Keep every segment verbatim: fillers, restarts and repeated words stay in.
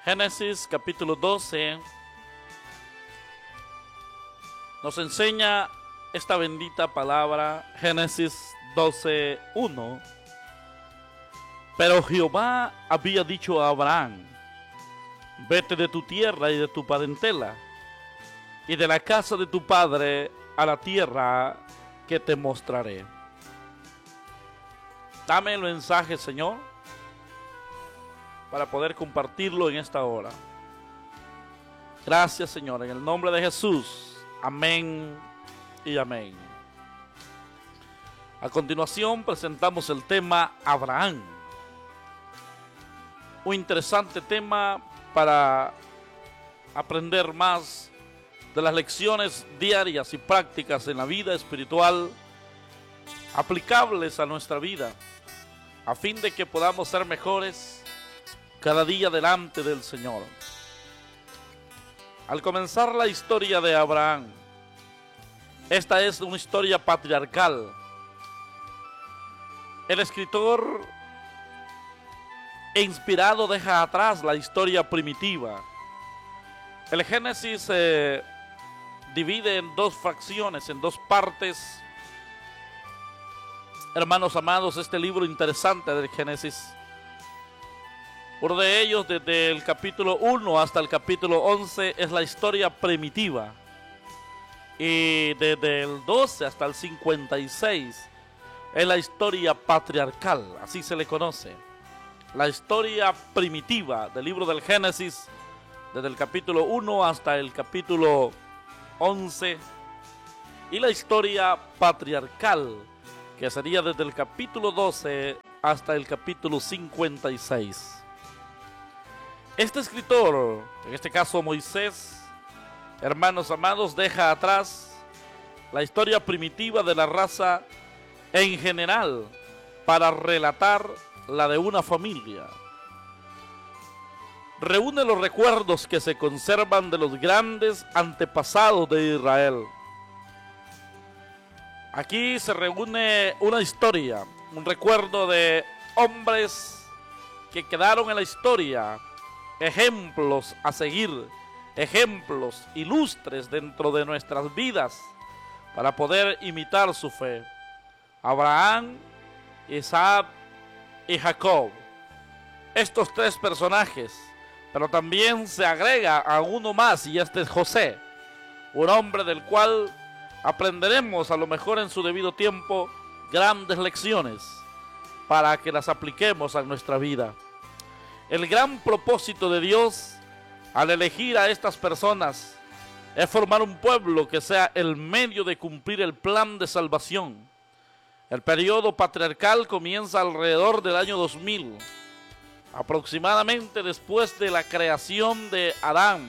Génesis capítulo doce nos enseña esta bendita palabra. Génesis doce, uno. Pero Jehová había dicho a Abraham: vete de tu tierra y de tu parentela y de la casa de tu padre a la tierra que te mostraré. Dame el mensaje, Señor, para poder compartirlo en esta hora. Gracias, Señor, en el nombre de Jesús. Amén y amén. A continuación presentamos el tema Abraham. Un interesante tema para aprender más de las lecciones diarias y prácticas en la vida espiritual aplicables a nuestra vida, a fin de que podamos ser mejores cada día delante del Señor. Al comenzar la historia de Abraham, esta es una historia patriarcal. El escritor e inspirado deja atrás la historia primitiva. El Génesis se eh, divide en dos fracciones, en dos partes. Hermanos amados, este libro interesante del Génesis, uno de ellos, desde el capítulo uno hasta el capítulo once, es la historia primitiva. Y desde el doce hasta el cincuenta y seis es la historia patriarcal, así se le conoce. La historia primitiva del libro del Génesis, desde el capítulo uno hasta el capítulo once. Y la historia patriarcal, que sería desde el capítulo doce hasta el capítulo cincuenta y seis. Este escritor, en este caso Moisés, hermanos amados, deja atrás la historia primitiva de la raza en general para relatar la de una familia. Reúne los recuerdos que se conservan de los grandes antepasados de Israel. Aquí se reúne una historia, un recuerdo de hombres que quedaron en la historia, ejemplos a seguir, ejemplos ilustres dentro de nuestras vidas para poder imitar su fe. Abraham, Isaac y Jacob. Estos tres personajes, pero también se agrega a uno más, y este es José, un hombre del cual aprenderemos a lo mejor en su debido tiempo grandes lecciones para que las apliquemos a nuestra vida. El gran propósito de Dios al elegir a estas personas es formar un pueblo que sea el medio de cumplir el plan de salvación. El periodo patriarcal comienza alrededor del año dos mil, aproximadamente después de la creación de Adán.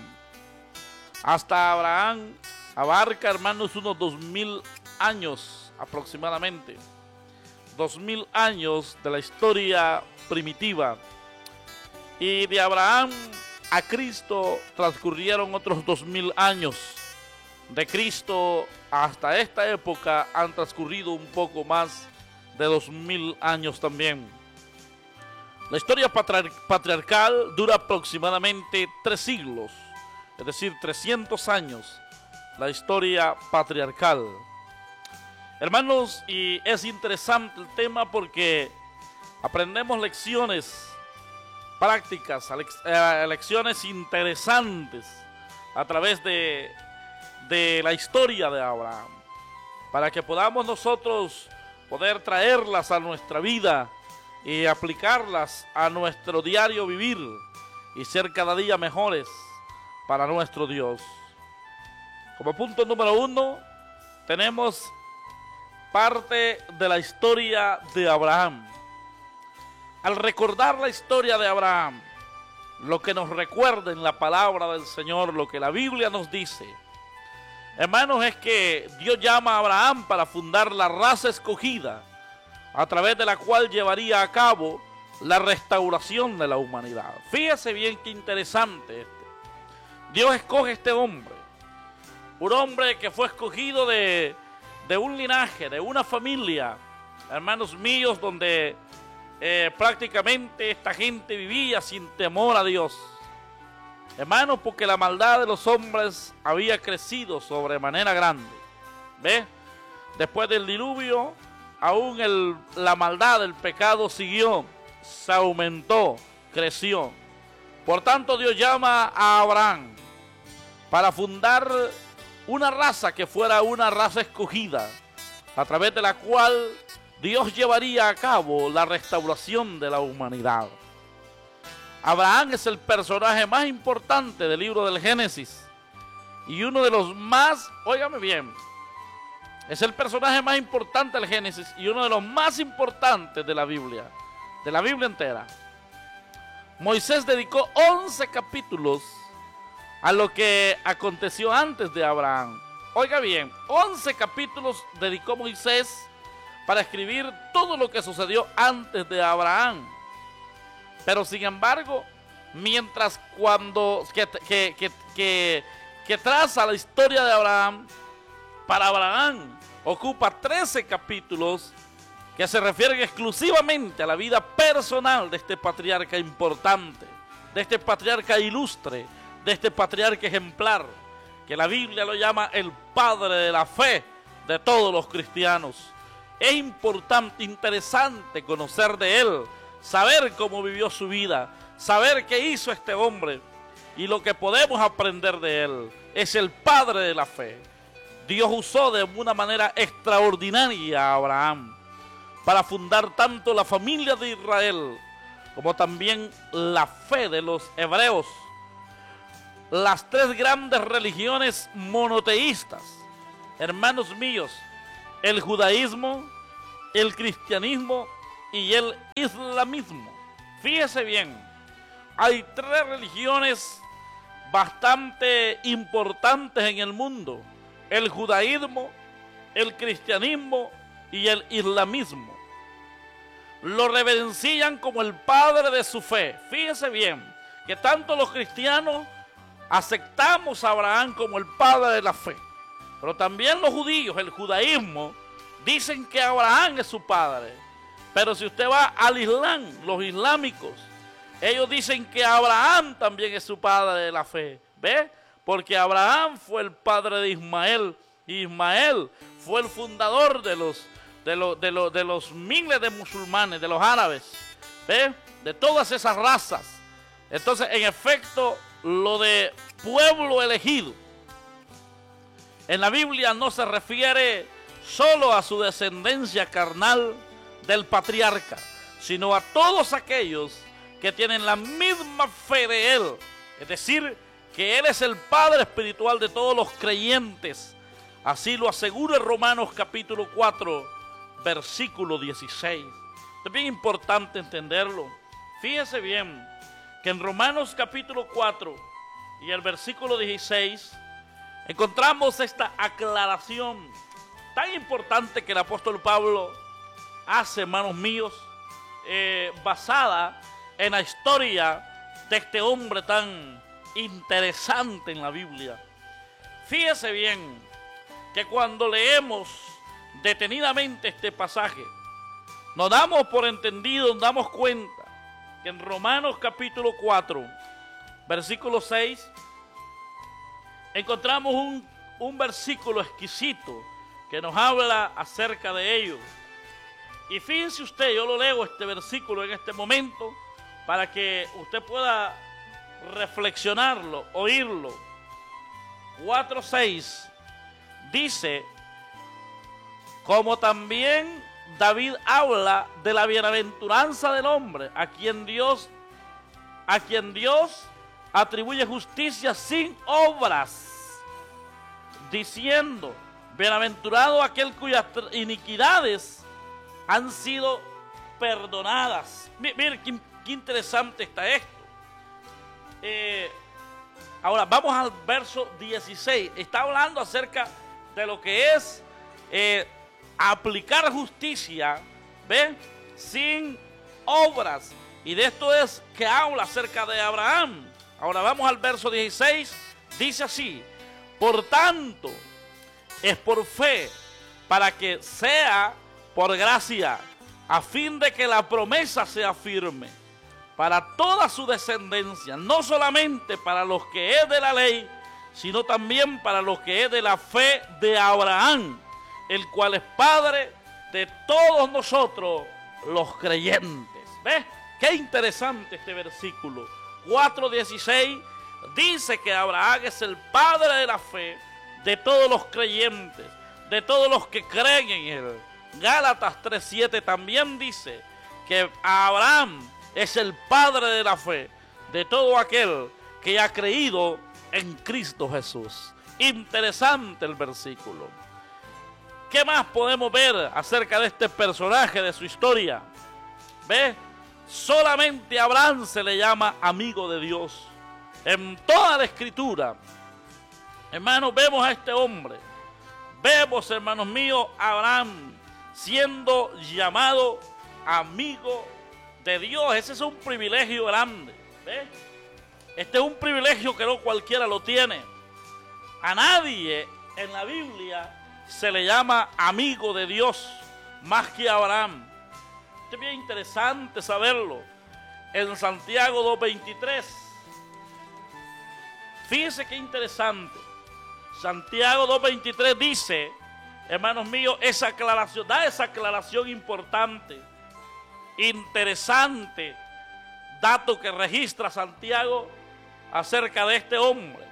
Hasta Abraham abarca, hermanos, unos dos mil años aproximadamente. Dos mil años de la historia primitiva. Y de Abraham a Cristo transcurrieron otros dos mil años. De Cristo hasta esta época han transcurrido un poco más de dos mil años también. La historia patriar- patriarcal dura aproximadamente tres siglos, es decir, trescientos años. La historia patriarcal. Hermanos, y es interesante el tema porque aprendemos lecciones prácticas, lecciones interesantes a través de, de la historia de Abraham, para que podamos nosotros poder traerlas a nuestra vida y aplicarlas a nuestro diario vivir y ser cada día mejores para nuestro Dios. Como punto número uno, tenemos parte de la historia de Abraham. Al recordar la historia de Abraham, lo que nos recuerda en la palabra del Señor, lo que la Biblia nos dice, hermanos, es que Dios llama a Abraham para fundar la raza escogida, a través de la cual llevaría a cabo la restauración de la humanidad. Fíjese bien qué interesante esto. Dios escoge a este hombre, un hombre que fue escogido de, de un linaje, de una familia, hermanos míos, donde eh, prácticamente esta gente vivía sin temor a Dios. Hermanos, porque la maldad de los hombres había crecido sobremanera grande. ¿Ve? Después del diluvio, aún el, la maldad del pecado siguió, se aumentó, creció. Por tanto, Dios llama a Abraham para fundar una raza que fuera una raza escogida, a través de la cual Dios llevaría a cabo la restauración de la humanidad. Abraham es el personaje más importante del libro del Génesis y uno de los más, óigame bien, es el personaje más importante del Génesis y uno de los más importantes de la Biblia, de la Biblia entera. Moisés dedicó once capítulos a lo que aconteció antes de Abraham. Oiga bien, once capítulos dedicó Moisés para escribir todo lo que sucedió antes de Abraham. Pero sin embargo, mientras cuando que, que, que, que, que traza la historia de Abraham, para Abraham ocupa trece capítulos que se refieren exclusivamente a la vida personal de este patriarca importante, de este patriarca ilustre, de este patriarca ejemplar, que la Biblia lo llama el padre de la fe de todos los cristianos. Es importante, interesante conocer de él, saber cómo vivió su vida, saber qué hizo este hombre y lo que podemos aprender de él. Es el padre de la fe. Dios usó de una manera extraordinaria a Abraham para fundar tanto la familia de Israel como también la fe de los hebreos, las tres grandes religiones monoteístas. Hermanos míos, el judaísmo, el cristianismo y el islamismo. Fíjese bien, hay tres religiones bastante importantes en el mundo: el judaísmo, el cristianismo y el islamismo. Lo reverencian como el padre de su fe. Fíjese bien, que tanto los cristianos aceptamos a Abraham como el padre de la fe, pero también los judíos, el judaísmo, dicen que Abraham es su padre. Pero si usted va al Islam, los islámicos, ellos dicen que Abraham también es su padre de la fe. ¿Ve? Porque Abraham fue el padre de Ismael, y Ismael fue el fundador de los, de los, de los, de los miles de musulmanes, de los árabes, ¿ve? De todas esas razas. Entonces, en efecto, lo de pueblo elegido en la Biblia no se refiere solo a su descendencia carnal del patriarca, sino a todos aquellos que tienen la misma fe de él. Es decir, que él es el padre espiritual de todos los creyentes. Así lo asegura Romanos capítulo cuatro, versículo dieciséis. Es bien importante entenderlo. Fíjese bien que en Romanos capítulo cuatro y el versículo dieciséis encontramos esta aclaración tan importante que el apóstol Pablo hace, hermanos míos, eh, basada en la historia de este hombre tan interesante en la Biblia. Fíjese bien que cuando leemos detenidamente este pasaje, nos damos por entendido, nos damos cuenta que en Romanos capítulo cuatro, versículo seis, encontramos un, un versículo exquisito que nos habla acerca de ello. Y fíjense usted, yo lo leo este versículo en este momento para que usted pueda reflexionarlo, oírlo. cuatro seis dice: como también David habla de la bienaventuranza del hombre, a quien Dios, a quien Dios atribuye justicia sin obras, diciendo: bienaventurado aquel cuyas iniquidades han sido perdonadas. Mire qué, qué interesante está esto. Eh, ahora vamos al verso dieciséis. Está hablando acerca de lo que es eh, aplicar justicia, ¿ve? Sin obras. Y de esto es que habla acerca de Abraham. Ahora vamos al verso dieciséis. Dice así: por tanto, es por fe, para que sea por gracia, a fin de que la promesa sea firme. para toda su descendencia, no solamente para los que es de la ley, sino también para los que es de la fe de Abraham, el cual es padre de todos nosotros los creyentes. ¿Ves? Qué interesante este versículo. cuatro dieciséis dice que Abraham es el padre de la fe de todos los creyentes, de todos los que creen en él. Gálatas tres siete también dice que Abraham es el padre de la fe de todo aquel que ha creído en Cristo Jesús. Interesante el versículo. ¿Qué más podemos ver acerca de este personaje, de su historia? ¿Ves? Solamente a Abraham se le llama amigo de Dios. En toda la escritura, hermanos, vemos a este hombre. Vemos, hermanos míos, a Abraham siendo llamado amigo de Dios. Ese es un privilegio grande. ¿Ves? Este es un privilegio que no cualquiera lo tiene. A nadie en la Biblia se le llama amigo de Dios más que a Abraham. Esto es bien interesante saberlo. En Santiago dos veintitrés. Fíjense qué interesante. Santiago dos veintitrés dice, hermanos míos, esa aclaración, da esa aclaración importante, interesante, dato que registra Santiago acerca de este hombre.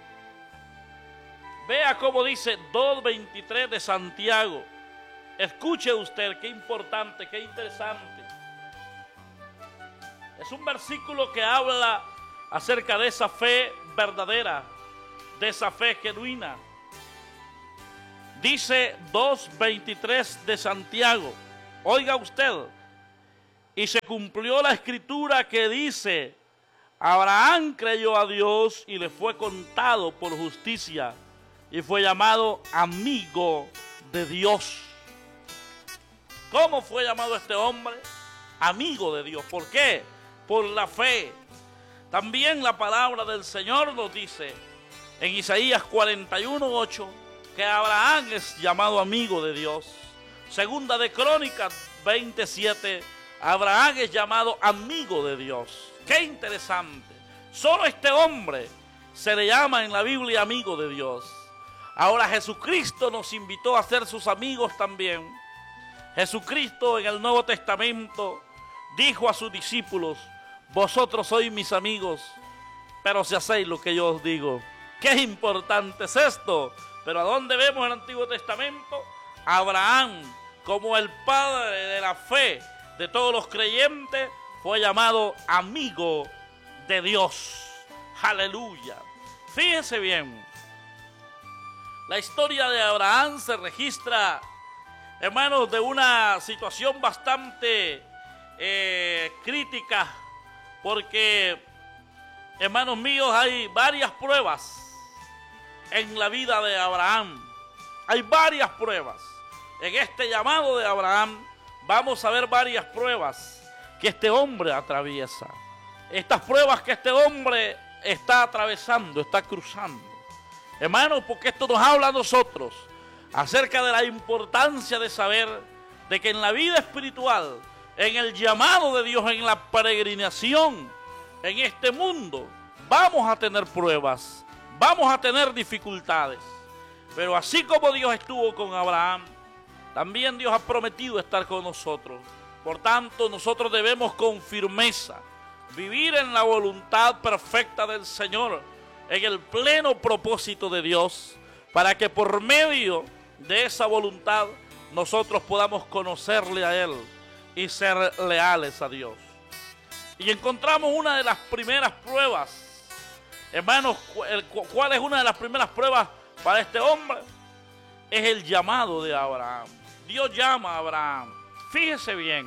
Vea cómo dice dos veintitrés de Santiago. Escuche usted, qué importante, qué interesante. Es un versículo que habla acerca de esa fe verdadera, de esa fe genuina. Dice dos veintitrés de Santiago, oiga usted, y se cumplió la escritura que dice, Abraham creyó a Dios y le fue contado por justicia y fue llamado amigo de Dios. ¿Cómo fue llamado este hombre? Amigo de Dios. ¿Por qué? Por la fe. También la palabra del Señor nos dice en Isaías cuarenta y uno ocho que Abraham es llamado amigo de Dios. Segunda de Crónicas veintisiete, Abraham es llamado amigo de Dios. Qué interesante. Solo este hombre se le llama en la Biblia amigo de Dios. Ahora Jesucristo nos invitó a ser sus amigos también. Jesucristo en el Nuevo Testamento dijo a sus discípulos, vosotros sois mis amigos, pero si hacéis lo que yo os digo. Qué importante es esto. Pero ¿a dónde vemos el Antiguo Testamento? Abraham, como el padre de la fe de todos los creyentes, fue llamado amigo de Dios. Aleluya. Fíjense bien. La historia de Abraham se registra, hermanos, de una situación bastante eh, crítica, porque, hermanos míos, hay varias pruebas en la vida de Abraham. Hay varias pruebas. En este llamado de Abraham vamos a ver varias pruebas que este hombre atraviesa. Estas pruebas que este hombre está atravesando, está cruzando. Hermanos, porque esto nos habla a nosotros acerca de la importancia de saber de que en la vida espiritual, en el llamado de Dios, en la peregrinación, en este mundo, vamos a tener pruebas, vamos a tener dificultades. Pero así como Dios estuvo con Abraham, también Dios ha prometido estar con nosotros. Por tanto, nosotros debemos con firmeza vivir en la voluntad perfecta del Señor, en el pleno propósito de Dios, para que por medio de esa voluntad nosotros podamos conocerle a Él y ser leales a Dios. Y encontramos una de las primeras pruebas, hermanos. ¿Cuál es una de las primeras pruebas para este hombre? Es el llamado de Abraham. Dios llama a Abraham. Fíjese bien.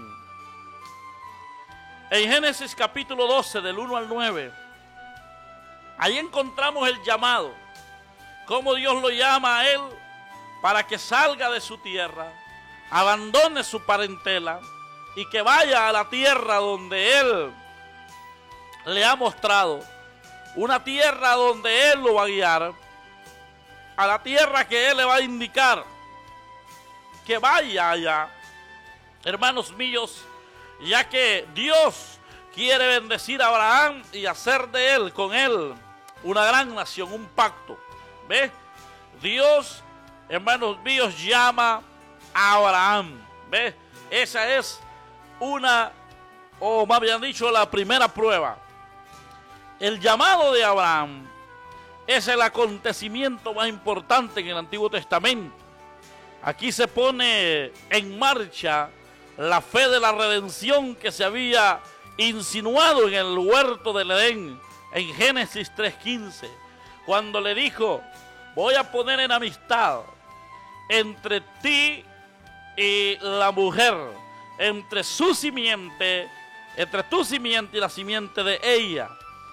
En Génesis capítulo doce, del uno al nueve, ahí encontramos el llamado. Cómo Dios lo llama a él para que salga de su tierra, abandone su parentela y que vaya a la tierra donde Él le ha mostrado. Una tierra donde Él lo va a guiar. A la tierra que Él le va a indicar. Que vaya allá. Hermanos míos, ya que Dios quiere bendecir a Abraham y hacer de él, con él, una gran nación, un pacto. ¿Ves? Dios, hermanos míos, llama a Abraham. ¿Ves? Esa es una, o más bien dicho, la primera prueba. El llamado de Abraham es el acontecimiento más importante en el Antiguo Testamento. Aquí se pone en marcha la fe de la redención que se había insinuado en el huerto del Edén, en Génesis tres quince, cuando le dijo: voy a poner en amistad entre ti y la mujer, entre su simiente, entre tu simiente y la simiente de ella.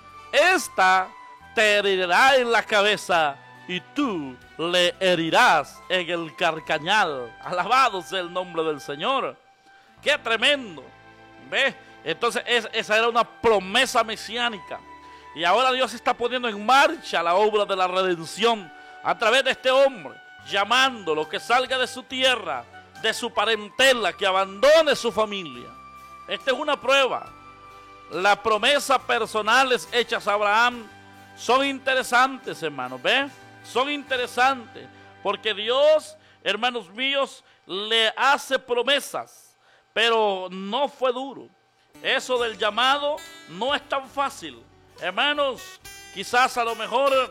Esta te herirá en la cabeza y tú le herirás en el carcañal. Alabado sea el nombre del Señor. ¡Qué tremendo! ¿Ves? Entonces es, esa era una promesa mesiánica. Y ahora Dios está poniendo en marcha la obra de la redención a través de este hombre, llamándolo que salga de su tierra, de su parentela, que abandone su familia. Esta es una prueba. Las promesas personales hechas a Abraham son interesantes, hermanos. ¿Ven? Son interesantes porque Dios, hermanos míos, le hace promesas, pero no fue duro. Eso del llamado no es tan fácil. Hermanos, quizás a lo mejor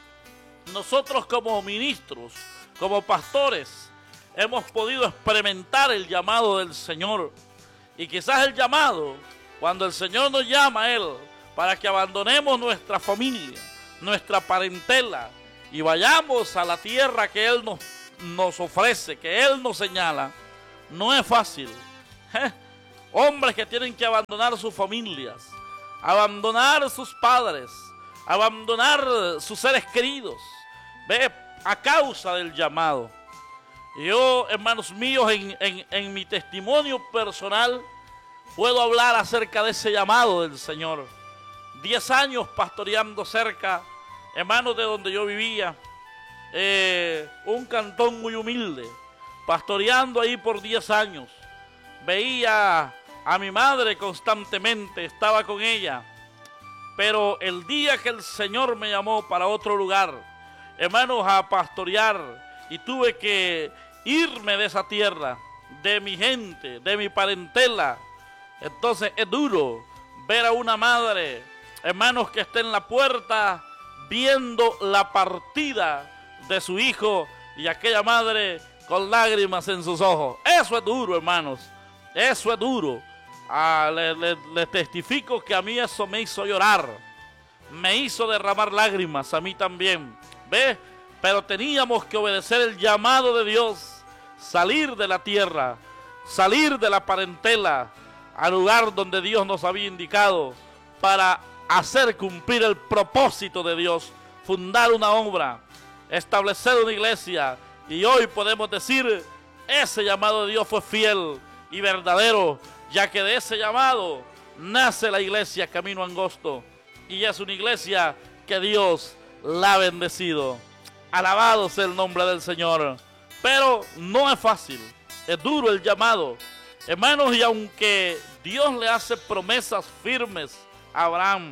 nosotros como ministros, como pastores, hemos podido experimentar el llamado del Señor. Y quizás el llamado, cuando el Señor nos llama a Él, para que abandonemos nuestra familia, nuestra parentela, y vayamos a la tierra que Él nos, nos ofrece, que Él nos señala, no es fácil. ¿Eh? Hombres que tienen que abandonar sus familias, abandonar sus padres, abandonar sus seres queridos, ¿ve? A causa del llamado. Yo, hermanos míos, en, en, en mi testimonio personal, puedo hablar acerca de ese llamado del Señor. Diez años pastoreando cerca, hermanos, de donde yo vivía, eh, un cantón muy humilde, pastoreando ahí por diez años. Veía a mi madre constantemente, estaba con ella, pero el día que el Señor me llamó para otro lugar, hermanos, a pastorear, y tuve que irme de esa tierra, de mi gente, de mi parentela, entonces es duro ver a una madre, hermanos, que está en la puerta viendo la partida de su hijo, y aquella madre con lágrimas en sus ojos. Eso es duro, hermanos. Eso es duro. Ah, le, le, le testifico que a mí eso me hizo llorar. Me hizo derramar lágrimas, a mí también. ¿Ves? Pero teníamos que obedecer el llamado de Dios. Salir de la tierra, salir de la parentela, al lugar donde Dios nos había indicado, para hacer cumplir el propósito de Dios, fundar una obra, establecer una iglesia. Y hoy podemos decir, ese llamado de Dios fue fiel y verdadero, ya que de ese llamado nace la iglesia Camino Angosto, y es una iglesia que Dios la ha bendecido. Alabado sea el nombre del Señor. Pero no es fácil, es duro el llamado, hermanos, y aunque Dios le hace promesas firmes a Abraham,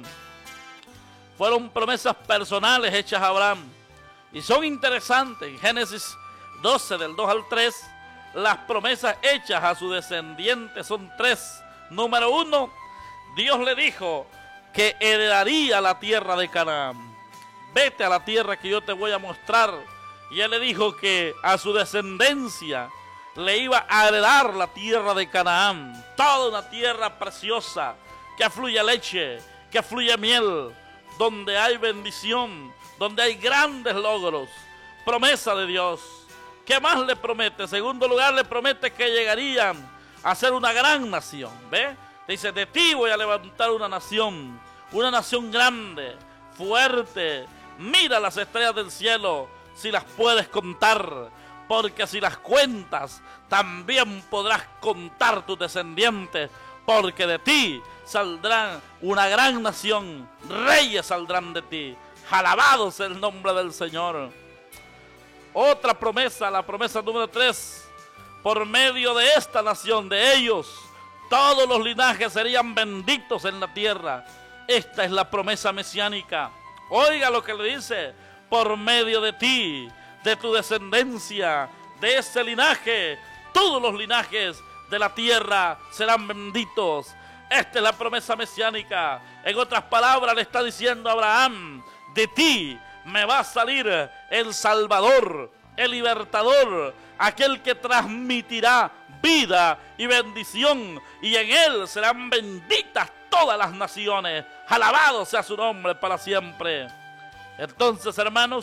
fueron promesas personales hechas a Abraham, y son interesantes. En Génesis doce, del dos al tres, las promesas hechas a su descendiente son tres. Número uno, Dios le dijo que heredaría la tierra de Canaán. Vete a la tierra que yo te voy a mostrar. Y él le dijo que a su descendencia le iba a heredar la tierra de Canaán. Toda una tierra preciosa, que fluye leche, que fluye miel, donde hay bendición, donde hay grandes logros. Promesa de Dios. ¿Qué más le promete? En segundo lugar, le promete que llegarían a ser una gran nación. ¿Ve? Dice, de ti voy a levantar una nación, una nación grande, fuerte. Mira las estrellas del cielo, si las puedes contar, porque si las cuentas, también podrás contar tus descendientes, porque de ti saldrán una gran nación, reyes saldrán de ti. Alabado sea el nombre del Señor. Otra promesa, la promesa número tres, por medio de esta nación, de ellos, Todos los linajes serían benditos en la tierra. Esta es la promesa mesiánica. Oiga lo que le dice: por medio de ti, de tu descendencia, de ese linaje, todos los linajes de la tierra serán benditos. Esta es la promesa mesiánica. En otras palabras, le está diciendo a Abraham: de ti me va a salir el Salvador, el Libertador, aquel que transmitirá vida y bendición, y en él serán benditas todas las naciones. Alabado sea su nombre para siempre. Entonces, hermanos,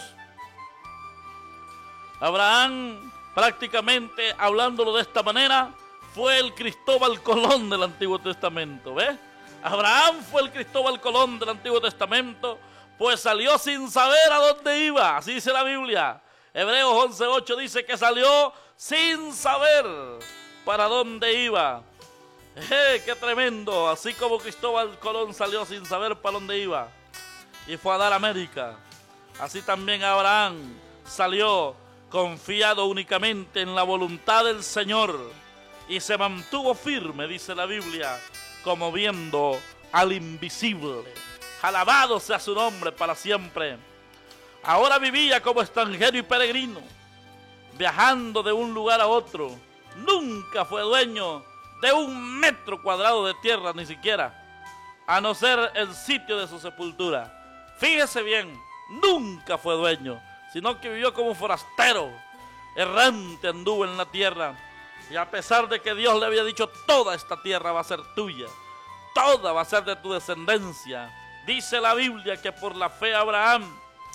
Abraham, prácticamente hablándolo de esta manera, fue el Cristóbal Colón del Antiguo Testamento. ¿Ves? Abraham fue el Cristóbal Colón del Antiguo Testamento, pues salió sin saber a dónde iba. Así dice la Biblia. Hebreos once ocho dice que salió sin saber para dónde iba. ¡Eh, qué tremendo! Así como Cristóbal Colón salió sin saber para dónde iba y fue a dar América, así también Abraham salió confiado únicamente en la voluntad del Señor y se mantuvo firme, dice la Biblia, como viendo al invisible. Alabado sea su nombre para siempre. Ahora vivía como extranjero y peregrino, viajando de un lugar a otro. Nunca fue dueño de un metro cuadrado de tierra, ni siquiera, a no ser el sitio de su sepultura. Fíjese bien, nunca fue dueño, sino que vivió como forastero, errante anduvo en la tierra. Y a pesar de que Dios le había dicho: toda esta tierra va a ser tuya, toda va a ser de tu descendencia, dice la Biblia que por la fe Abraham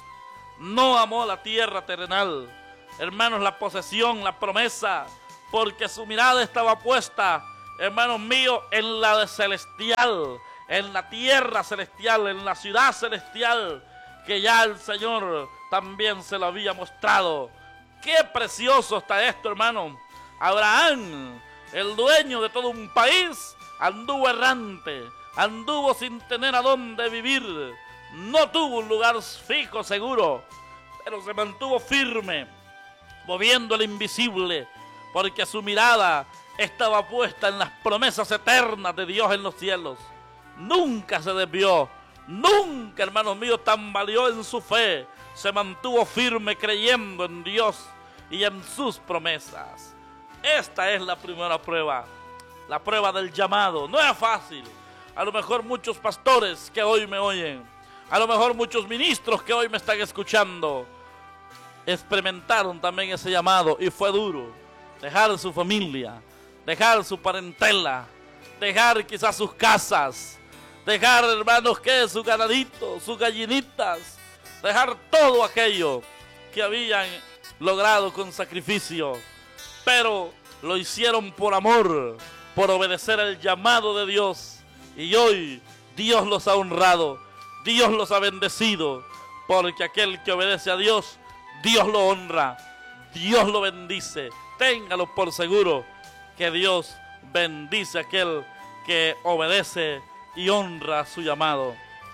no amó la tierra terrenal, hermanos, la posesión, la promesa, porque su mirada estaba puesta, hermanos míos, en la celestial, en la tierra celestial, en la ciudad celestial, que ya el Señor también se lo había mostrado. Qué precioso está esto, hermano. Abraham, el dueño de todo un país, anduvo errante, anduvo sin tener a dónde vivir, no tuvo un lugar fijo, seguro, pero se mantuvo firme, moviendo el invisible, porque su mirada estaba puesta en las promesas eternas de Dios en los cielos. Nunca se desvió, nunca, hermanos míos, tambaleó en su fe, se mantuvo firme creyendo en Dios y en sus promesas. Esta es la primera prueba, la prueba del llamado. No es fácil. A lo mejor muchos pastores que hoy me oyen, a lo mejor muchos ministros que hoy me están escuchando, experimentaron también ese llamado y fue duro. Dejar su familia, dejar su parentela, dejar quizás sus casas, dejar, hermanos, que sus ganaditos, sus gallinitas, dejar todo aquello que habían logrado con sacrificio, pero lo hicieron por amor, por obedecer el llamado de Dios, y hoy Dios los ha honrado, Dios los ha bendecido, porque aquel que obedece a Dios, Dios lo honra, Dios lo bendice. Téngalo por seguro que Dios bendice a aquel que obedece y honra su llamado.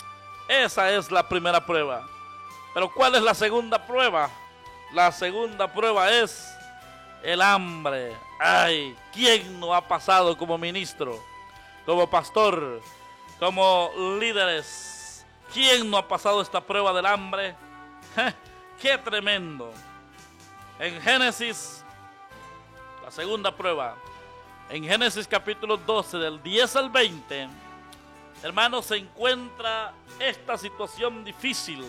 Esa es la primera prueba. Pero ¿cuál es la segunda prueba? La segunda prueba es el hambre. Ay, ¿quién no ha pasado como ministro, como pastor, como líderes? ¿Quién no ha pasado esta prueba del hambre? ¡Qué tremendo! En Génesis, la segunda prueba, en Génesis capítulo doce, del diez al veinte, hermanos, se encuentra esta situación difícil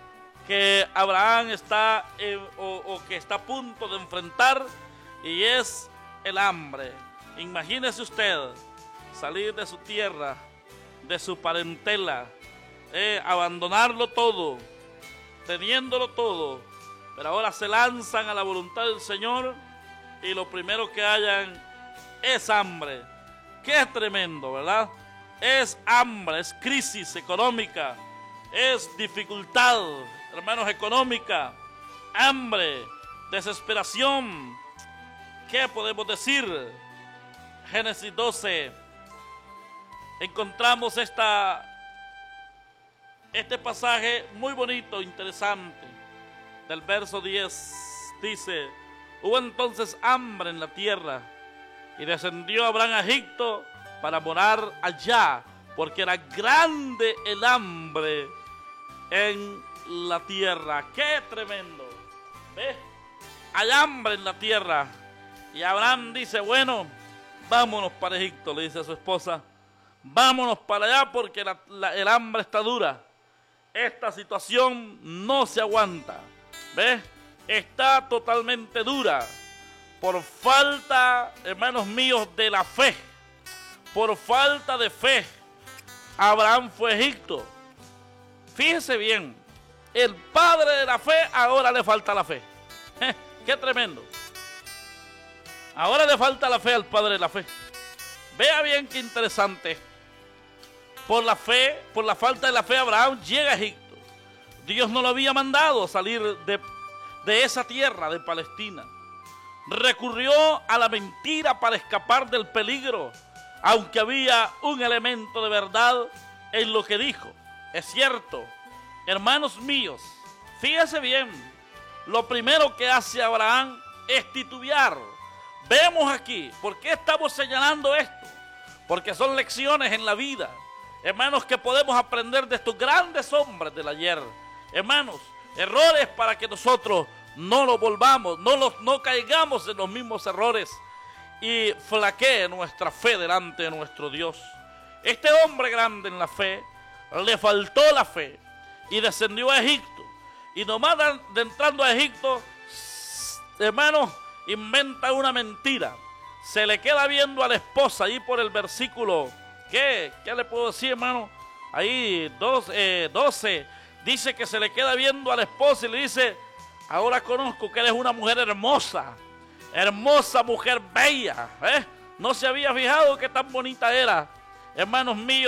que Abraham está eh, o, o que está a punto de enfrentar, y es el hambre. Imagínese usted salir de su tierra, de su parentela, eh, abandonarlo todo, teniéndolo todo, pero ahora se lanzan a la voluntad del Señor y lo primero que hayan es hambre. Qué tremendo, ¿verdad? Es hambre, es crisis económica, es dificultad, hermanos, económica, hambre, desesperación. ¿Qué podemos decir? Génesis doce, encontramos esta, este pasaje muy bonito, interesante. Del verso diez dice: hubo entonces hambre en la tierra, y descendió Abraham a Egipto para morar allá, porque era grande el hambre en la tierra. ¡Qué tremendo! ¿Ves? Hay hambre en la tierra. Y Abraham dice, bueno, vámonos para Egipto, le dice a su esposa. Vámonos para allá porque la, la, el hambre está dura. Esta situación no se aguanta. ¿Ves? Está totalmente dura. Por falta, hermanos míos, de la fe. Por falta de fe, Abraham fue a Egipto. Fíjese bien, el padre de la fe ahora le falta la fe. ¡Qué tremendo! Ahora le falta la fe al padre de la fe. Vea bien qué interesante. Por la fe, por la falta de la fe, Abraham llega a Egipto. Dios no lo había mandado salir de, de esa tierra de Palestina. Recurrió a la mentira para escapar del peligro, aunque había un elemento de verdad en lo que dijo. Es cierto, hermanos míos, fíjese bien, lo primero que hace Abraham es titubear. Vemos aquí, ¿por qué estamos señalando esto? Porque son lecciones en la vida, hermanos, que podemos aprender de estos grandes hombres del ayer. Hermanos, errores para que nosotros no los volvamos, no, los, no caigamos en los mismos errores y flaquee nuestra fe delante de nuestro Dios. Este hombre grande en la fe, le faltó la fe y descendió a Egipto. Y nomás de entrando a Egipto, hermanos, inventa una mentira. Se le queda viendo a la esposa ahí por el versículo, ¿qué? ¿Qué le puedo decir, hermano? Ahí, doce, dice que se le queda viendo a la esposa y le dice, ahora conozco que eres una mujer hermosa, hermosa mujer bella, ¿eh? No se había fijado que tan bonita era, hermanos míos.